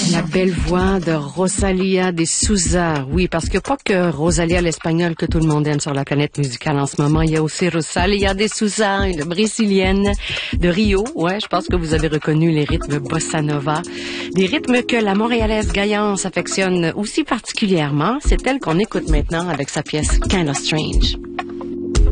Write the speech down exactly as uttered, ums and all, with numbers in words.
La belle voix de Rosalía de Souza. Oui, parce que pas que Rosalía l'espagnole que tout le monde aime sur la planète musicale en ce moment, il y a aussi Rosalía de Souza, une brésilienne de Rio. Ouais, je pense que vous avez reconnu les rythmes bossa nova. Des rythmes que la montréalaise Gaillance affectionne aussi particulièrement. C'est elle qu'on écoute maintenant avec sa pièce Kinda Strange.